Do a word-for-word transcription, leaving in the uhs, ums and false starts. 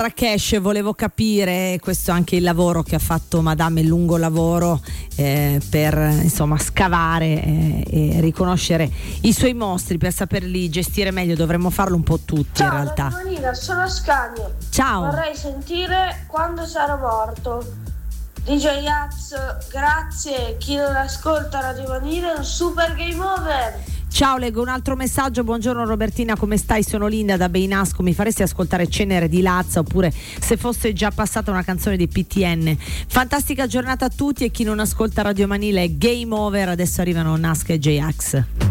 Marrakesh, volevo capire, questo è anche il lavoro che ha fatto Madame, il lungo lavoro eh, per insomma scavare eh, e riconoscere i suoi mostri, per saperli gestire meglio. Dovremmo farlo un po' tutti. Ciao, in realtà. Ciao Manina, sono Ascanio. Ciao. Vorrei sentire Quando sarò morto. D J Ax, grazie. Chi non ascolta Radio Manina è un super game over. Ciao, leggo un altro messaggio. Buongiorno Robertina, come stai? Sono Linda da Beinasco. Mi faresti ascoltare Cenere di Lazza, oppure Se fosse già passata una canzone di P T N? Fantastica giornata a tutti, e chi non ascolta Radio Manila è game over. Adesso arrivano Nasca e J-Ax.